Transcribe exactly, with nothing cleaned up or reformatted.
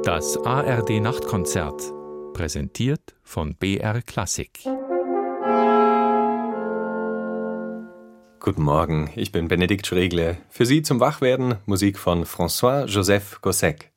Das A R D-Nachtkonzert, präsentiert von B R Klassik. Guten Morgen, ich bin Benedikt Schregle. Für Sie zum Wachwerden Musik von François-Joseph Gossec.